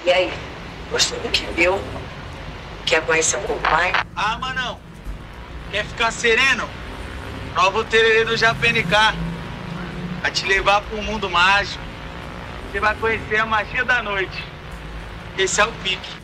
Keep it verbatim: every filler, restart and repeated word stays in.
E aí, gostou do que viu? Quer conhecer um pouco mais? Ah, Manão, quer ficar sereno? Prova o tererê do Japenicá. Vai te levar pro mundo mágico. Você vai conhecer a magia da noite. Esse é o pique.